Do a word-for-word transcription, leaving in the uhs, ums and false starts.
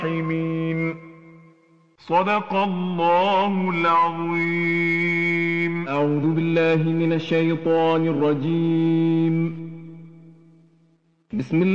الراحمين. صدق الله العظيم. أعوذ بالله من الشيطان الرجيم. بسم الله